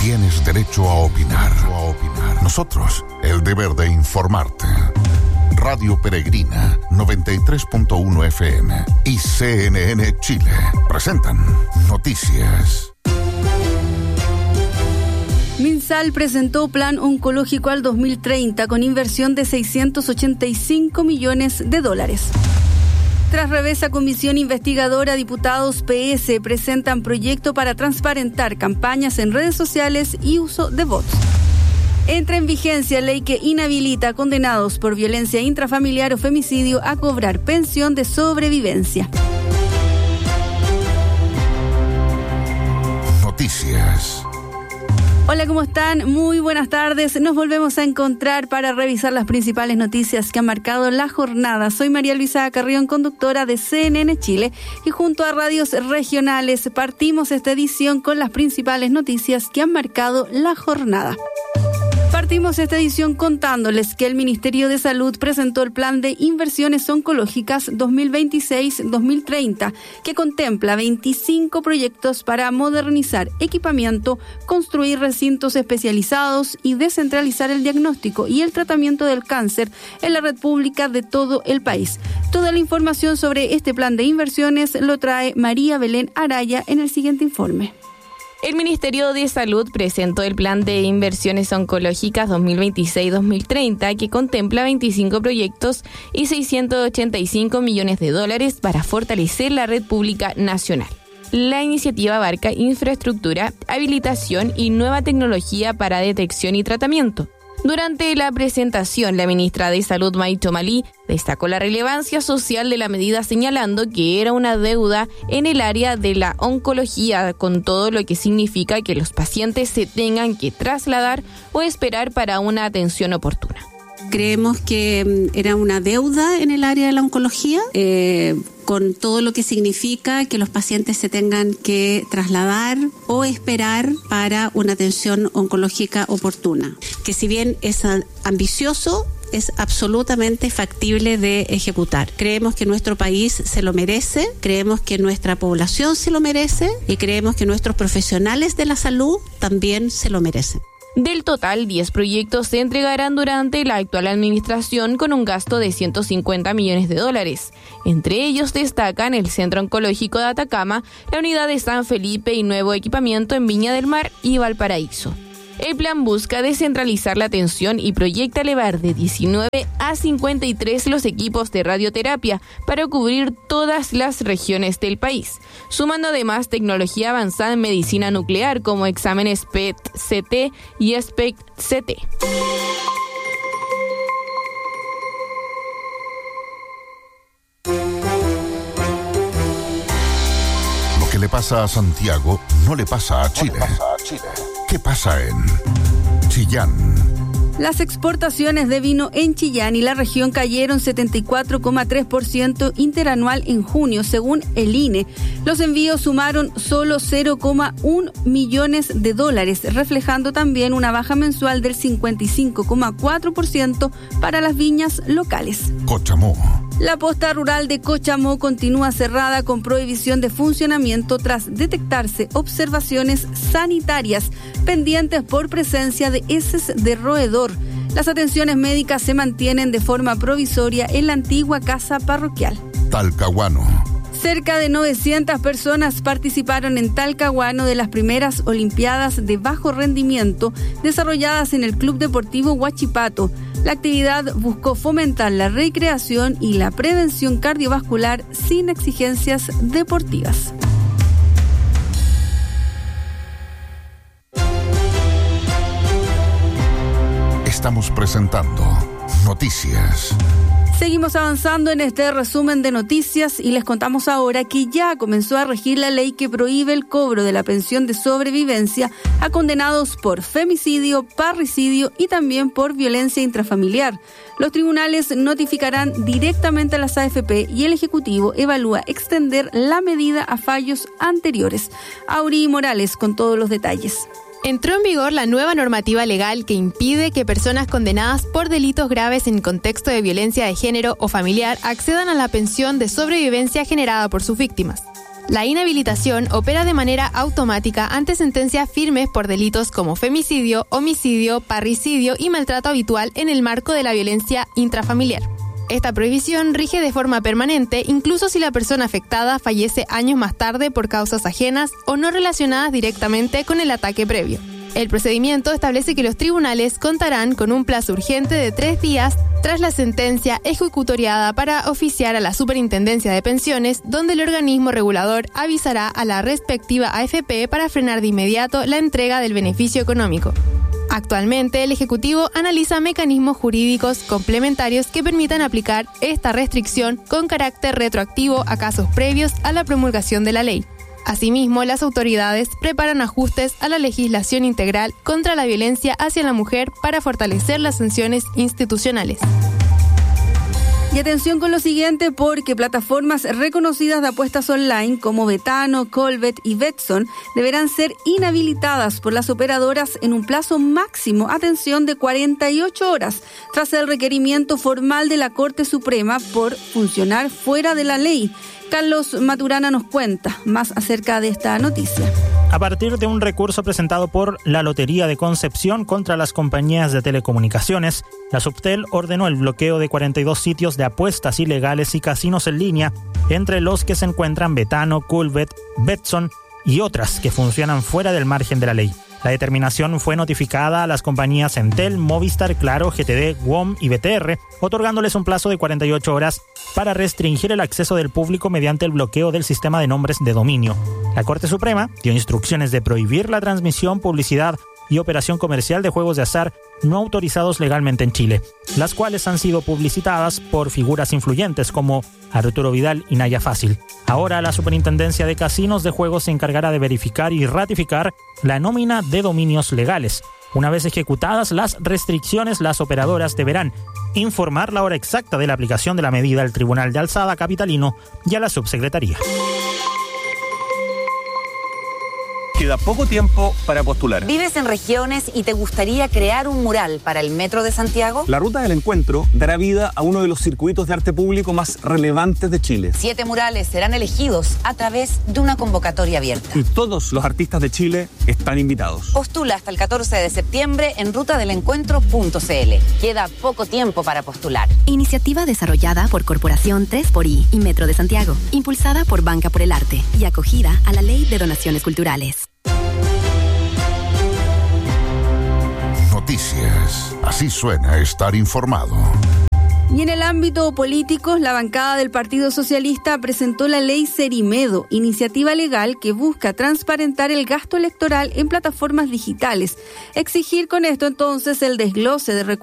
Tienes derecho a opinar. Nosotros, el deber de informarte. Radio Peregrina, 93.1 FM y CNN Chile presentan Noticias. Minsal presentó Plan Oncológico al 2030 con inversión de $685 millones. Tras revés a comisión investigadora, diputados PS presentan proyecto para transparentar campañas en redes sociales y uso de bots. Entra en vigencia ley que inhabilita a condenados por violencia intrafamiliar o femicidio a cobrar pensión de sobrevivencia. Noticias. Hola, ¿cómo están? Muy buenas tardes. Nos volvemos a encontrar para revisar las principales noticias que han marcado la jornada. Soy María Luisa Carrión, conductora de CNN Chile, y junto a radios regionales partimos esta edición con las principales noticias que han marcado la jornada. Partimos esta edición contándoles que el Ministerio de Salud presentó el Plan de Inversiones Oncológicas 2026-2030, que contempla 25 proyectos para modernizar equipamiento, construir recintos especializados y descentralizar el diagnóstico y el tratamiento del cáncer en la red pública de todo el país. Toda la información sobre este plan de inversiones lo trae María Belén Araya en el siguiente informe. El Ministerio de Salud presentó el Plan de Inversiones Oncológicas 2026-2030, que contempla 25 proyectos y $685 millones para fortalecer la red pública nacional. La iniciativa abarca infraestructura, habilitación y nueva tecnología para detección y tratamiento. Durante la presentación, la ministra de Salud, May Chomali, destacó la relevancia social de la medida, señalando que era una deuda en el área de la oncología, con todo lo que significa que los pacientes se tengan que trasladar o esperar para una atención oportuna. Creemos que era una deuda en el área de la oncología, con todo lo que significa que los pacientes se tengan que trasladar o esperar para una atención oncológica oportuna. Que si bien es ambicioso, es absolutamente factible de ejecutar. Creemos que nuestro país se lo merece, creemos que nuestra población se lo merece y creemos que nuestros profesionales de la salud también se lo merecen. Del total, 10 proyectos se entregarán durante la actual administración con un gasto de $150 millones. Entre ellos destacan el Centro Oncológico de Atacama, la Unidad de San Felipe y nuevo equipamiento en Viña del Mar y Valparaíso. El plan busca descentralizar la atención y proyecta elevar de 19 a 53 los equipos de radioterapia para cubrir todas las regiones del país, sumando además tecnología avanzada en medicina nuclear como exámenes PET-CT y SPECT-CT. Lo que le pasa a Santiago no le pasa a Chile. ¿Qué pasa en Chillán? Las exportaciones de vino en Chillán y la región cayeron 74,3% interanual en junio, según el INE. Los envíos sumaron solo $0,1 millones, reflejando también una baja mensual del 55,4% para las viñas locales. Cochamó. La posta rural de Cochamó continúa cerrada con prohibición de funcionamiento tras detectarse observaciones sanitarias pendientes por presencia de heces de roedor. Las atenciones médicas se mantienen de forma provisoria en la antigua casa parroquial. Talcahuano. Cerca de 900 personas participaron en Talcahuano de las primeras Olimpiadas de bajo rendimiento desarrolladas en el Club Deportivo Huachipato. La actividad buscó fomentar la recreación y la prevención cardiovascular sin exigencias deportivas. Estamos presentando Noticias. Seguimos avanzando en este resumen de noticias y les contamos ahora que ya comenzó a regir la ley que prohíbe el cobro de la pensión de sobrevivencia a condenados por femicidio, parricidio y también por violencia intrafamiliar. Los tribunales notificarán directamente a las AFP y el Ejecutivo evalúa extender la medida a fallos anteriores. Auri Morales con todos los detalles. Entró en vigor la nueva normativa legal que impide que personas condenadas por delitos graves en contexto de violencia de género o familiar accedan a la pensión de sobrevivencia generada por sus víctimas. La inhabilitación opera de manera automática ante sentencias firmes por delitos como femicidio, homicidio, parricidio y maltrato habitual en el marco de la violencia intrafamiliar. Esta prohibición rige de forma permanente incluso si la persona afectada fallece años más tarde por causas ajenas o no relacionadas directamente con el ataque previo. El procedimiento establece que los tribunales contarán con un plazo urgente de 3 días tras la sentencia ejecutoriada para oficiar a la Superintendencia de Pensiones, donde el organismo regulador avisará a la respectiva AFP para frenar de inmediato la entrega del beneficio económico. Actualmente, el Ejecutivo analiza mecanismos jurídicos complementarios que permitan aplicar esta restricción con carácter retroactivo a casos previos a la promulgación de la ley. Asimismo, las autoridades preparan ajustes a la legislación integral contra la violencia hacia la mujer para fortalecer las sanciones institucionales. Y atención con lo siguiente, porque plataformas reconocidas de apuestas online como Betano, Colbet y Betson deberán ser inhabilitadas por las operadoras en un plazo máximo, atención, de 48 horas, tras el requerimiento formal de la Corte Suprema por funcionar fuera de la ley. Carlos Maturana nos cuenta más acerca de esta noticia. A partir de un recurso presentado por la Lotería de Concepción contra las compañías de telecomunicaciones, la Subtel ordenó el bloqueo de 42 sitios de apuestas ilegales y casinos en línea, entre los que se encuentran Betano, Colbet, Betson y otras que funcionan fuera del margen de la ley. La determinación fue notificada a las compañías Entel, Movistar, Claro, GTD, WOM y BTR, otorgándoles un plazo de 48 horas para restringir el acceso del público mediante el bloqueo del sistema de nombres de dominio. La Corte Suprema dio instrucciones de prohibir la transmisión, publicidad y operación comercial de juegos de azar no autorizados legalmente en Chile, las cuales han sido publicitadas por figuras influyentes como Arturo Vidal y Naya Fácil. Ahora la Superintendencia de Casinos de Juegos se encargará de verificar y ratificar la nómina de dominios legales. Una vez ejecutadas las restricciones, las operadoras deberán informar la hora exacta de la aplicación de la medida al Tribunal de Alzada capitalino y a la Subsecretaría. Queda poco tiempo para postular. ¿Vives en regiones y te gustaría crear un mural para el Metro de Santiago? La Ruta del Encuentro dará vida a uno de los circuitos de arte público más relevantes de Chile. 7 murales serán elegidos a través de una convocatoria abierta. Y todos los artistas de Chile están invitados. Postula hasta el 14 de septiembre en rutadelencuentro.cl. Queda poco tiempo para postular. Iniciativa desarrollada por Corporación 3xI y Metro de Santiago, impulsada por Banca por el Arte y acogida a la Ley de Donaciones Culturales. Noticias. Así suena estar informado. Y en el ámbito político, la bancada del Partido Socialista presentó la ley Cerimedo, iniciativa legal que busca transparentar el gasto electoral en plataformas digitales. Exigir con esto entonces el desglose de recursos